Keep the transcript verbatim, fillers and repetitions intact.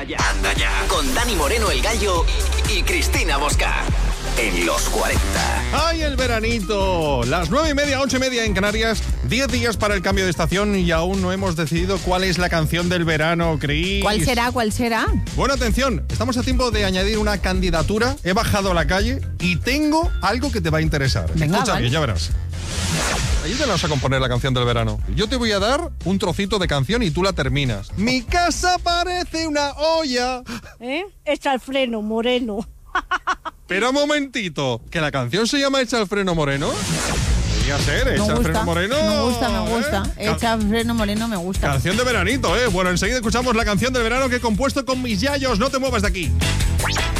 Anda ya, anda ya. Con Dani Moreno, el Gallo, y Cristina Bosca. En los cuarenta. ¡Ay, el veranito! Las nueve y media, ocho y media en Canarias. Diez días para el cambio de estación y aún no hemos decidido cuál es la canción del verano, Cris. ¿Cuál será? ¿Cuál será? Bueno, atención. Estamos a tiempo de añadir una candidatura. He bajado a la calle y tengo algo que te va a interesar. Venga, Escucha vale. bien, ya verás. Ayúdanos a componer la canción del verano. Yo te voy a dar un trocito de canción y tú la terminas. Mi casa parece una olla. ¿Eh? Echa el freno, Moreno. Pero un momentito, ¿que la canción se llama Echa el freno moreno? Debería ser, Me Echa el gusta, freno moreno. me gusta, me gusta. ¿eh? Echa el freno moreno me gusta. Canción de veranito, ¿eh? Bueno, enseguida escuchamos la canción del verano que he compuesto con mis yayos. No te muevas de aquí.